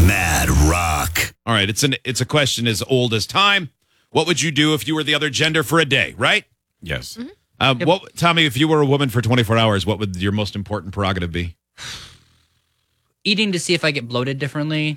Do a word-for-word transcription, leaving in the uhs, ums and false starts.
Mad Rock. All right, it's an it's a question as old as time. What would you do if you were the other gender for a day, right? Yes. Mm-hmm. Um, Yep. what, Tommy, if you were a woman for twenty-four hours, what would your most important prerogative be? Eating to see if I get bloated differently.